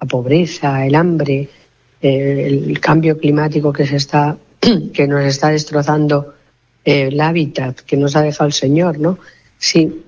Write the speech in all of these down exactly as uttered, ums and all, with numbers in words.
pobreza, el hambre, eh, el cambio climático que se está, que nos está destrozando eh, el hábitat que nos ha dejado el Señor, ¿no? Sí,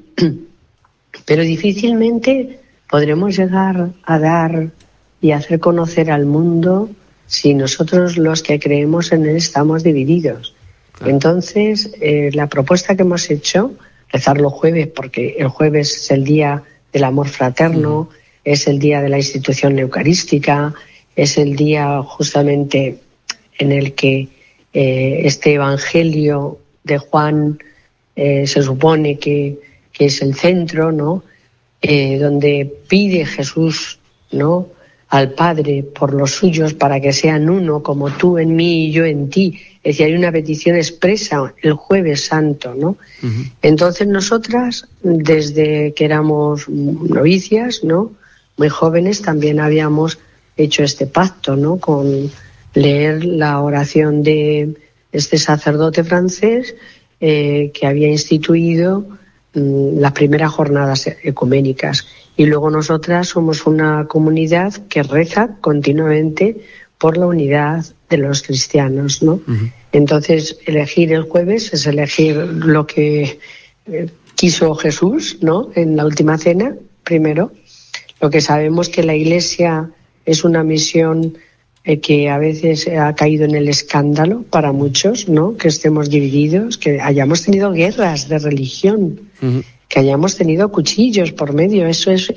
pero difícilmente podremos llegar a dar y hacer conocer al mundo si nosotros los que creemos en él estamos divididos. Claro. Entonces, eh, la propuesta que hemos hecho, rezar los jueves, porque el jueves es el día del amor fraterno, uh-huh. es el día de la institución eucarística, es el día justamente en el que eh, este Evangelio de Juan eh, se supone que, que es el centro, ¿no? Eh, donde pide Jesús, ¿no?, al Padre por los suyos para que sean uno, como tú en mí y yo en ti. Es decir, hay una petición expresa el Jueves Santo, ¿no? Uh-huh. Entonces nosotras, desde que éramos novicias, ¿no?, muy jóvenes, también habíamos hecho este pacto, ¿no?, con leer la oración de este sacerdote francés eh, que había instituido mm, las primeras jornadas ecuménicas. Y luego nosotras somos una comunidad que reza continuamente por la unidad de los cristianos, ¿no? Uh-huh. Entonces, elegir el jueves es elegir lo que eh, quiso Jesús, ¿no?, en la última cena, primero. Lo que sabemos que la Iglesia es una misión eh, que a veces ha caído en el escándalo para muchos, ¿no?, que estemos divididos, que hayamos tenido guerras de religión. Uh-huh. Que hayamos tenido cuchillos por medio, eso es,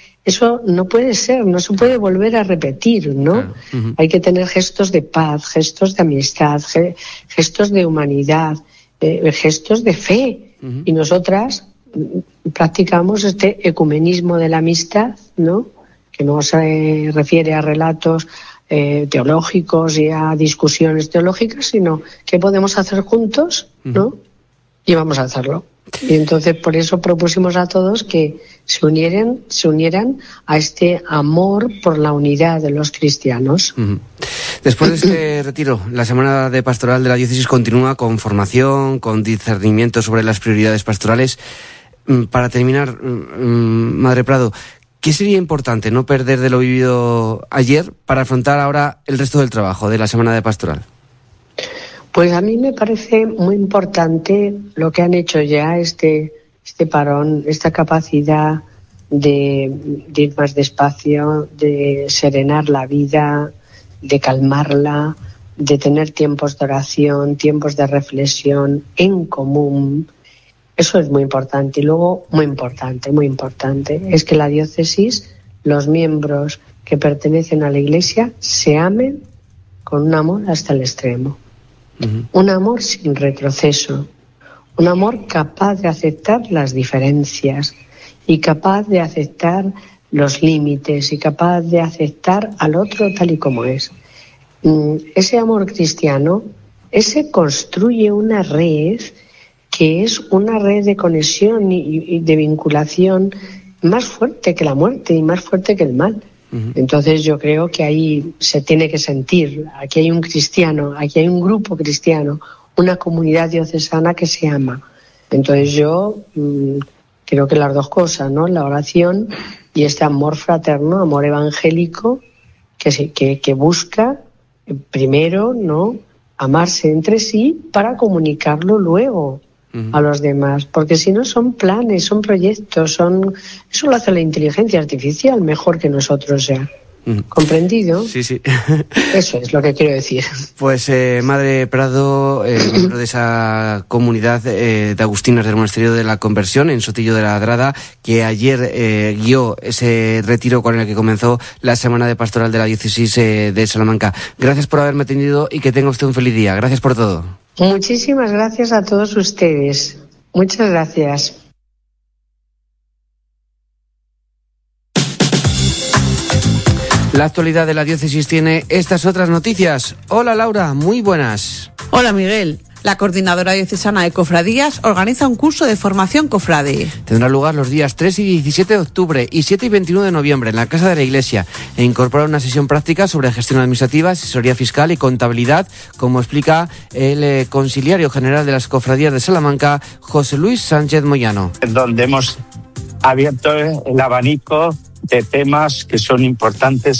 eso no puede ser, no se puede volver a repetir, ¿no? Claro. Uh-huh. Hay que tener gestos de paz, gestos de amistad, ge- gestos de humanidad, eh, gestos de fe. Uh-huh. Y nosotras practicamos este ecumenismo de la amistad, ¿no?, que no se refiere a relatos eh, teológicos y a discusiones teológicas, sino que podemos hacer juntos, ¿no? Uh-huh. Y vamos a hacerlo. Y entonces por eso propusimos a todos que se unieran, se unieran a este amor por la unidad de los cristianos. Uh-huh. Después de este retiro, la Semana de Pastoral de la Diócesis continúa con formación, con discernimiento sobre las prioridades pastorales. Para terminar, Madre Prado, ¿qué sería importante no perder de lo vivido ayer para afrontar ahora el resto del trabajo de la Semana de Pastoral? Pues a mí me parece muy importante lo que han hecho ya, este, este parón, esta capacidad de, de ir más despacio, de serenar la vida, de calmarla, de tener tiempos de oración, tiempos de reflexión en común. Eso es muy importante. Y luego, muy importante, muy importante, es que la diócesis, los miembros que pertenecen a la Iglesia, se amen con un amor hasta el extremo. Uh-huh. Un amor sin retroceso, un amor capaz de aceptar las diferencias y capaz de aceptar los límites y capaz de aceptar al otro tal y como es. Ese amor cristiano, ese construye una red que es una red de conexión y de vinculación más fuerte que la muerte y más fuerte que el mal. Entonces yo creo que ahí se tiene que sentir, aquí hay un cristiano, aquí hay un grupo cristiano, una comunidad diocesana que se ama. Entonces yo mmm, creo que las dos cosas, ¿no?, la oración y este amor fraterno, amor evangélico, que, que, que busca primero, ¿no?, amarse entre sí para comunicarlo luego uh-huh. a los demás, porque si no son planes, son proyectos, son eso lo hace la inteligencia artificial mejor que nosotros ya. Uh-huh. ¿Comprendido? Sí, sí. Eso es lo que quiero decir. Pues eh, Madre Prado, eh, miembro de esa comunidad eh, de agustinas del Monasterio de la Conversión en Sotillo de la Adrada, que ayer eh, guió ese retiro con el que comenzó la Semana de Pastoral de la Diócesis eh, de Salamanca. Gracias por haberme atendido y que tenga usted un feliz día. Gracias por todo. Muchísimas gracias a todos ustedes. Muchas gracias. La actualidad de la diócesis tiene estas otras noticias. Hola Laura, muy buenas. Hola Miguel. La Coordinadora Diocesana de Cofradías organiza un curso de formación cofrade. Tendrá lugar los días tres y diecisiete de octubre y siete y veintiuno de noviembre en la Casa de la Iglesia e incorpora una sesión práctica sobre gestión administrativa, asesoría fiscal y contabilidad, como explica el eh, conciliario general de las Cofradías de Salamanca, José Luis Sánchez Moyano. Donde hemos abierto el abanico de temas que son importantes